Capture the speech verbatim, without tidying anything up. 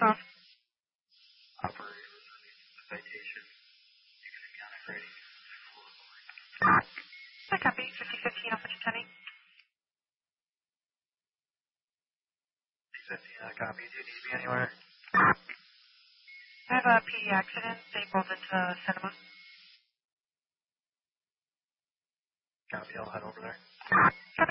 twelve. Operator releasing the citation. You can be on it ready. I copy. fifty fifteen Alpha two ten. fifteen, I copy. Do you need me anywhere? I have a P D accident. They pulled into cinema. Copy, I'll head over there.